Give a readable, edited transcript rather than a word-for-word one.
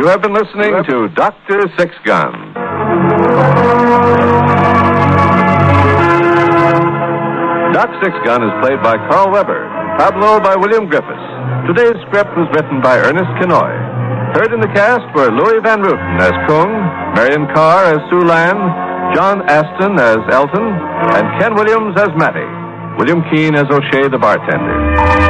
You have been listening to Dr. Six Gun. Doc Six Gun is played by Carl Weber, Pablo by William Griffiths. Today's script was written by Ernest Kinoy. Heard in the cast were Louis Van Rooten as Kung, Marion Carr as Sue Lan, John Aston as Elton, and Ken Williams as Matty. William Keane as O'Shea the bartender.